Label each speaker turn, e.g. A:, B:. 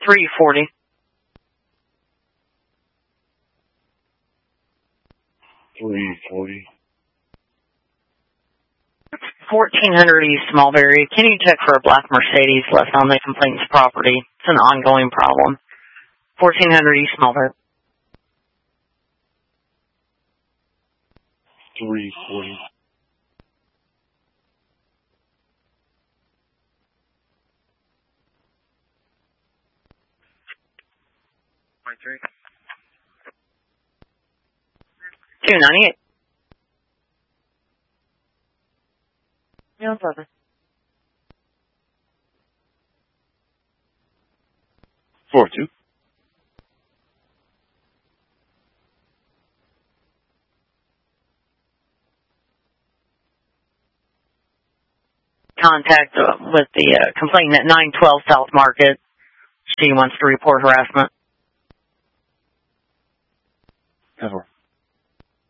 A: 340.
B: 340.
A: 1400 East Mulberry. Can you check for a black Mercedes left on the complainant's property? It's an ongoing problem. 1400 East Mulberry.
B: 340.
A: Three. 298. Yeah, brother.
B: 42.
A: Contact with the complainant at 912 South Market. She wants to report harassment.
B: 10-4.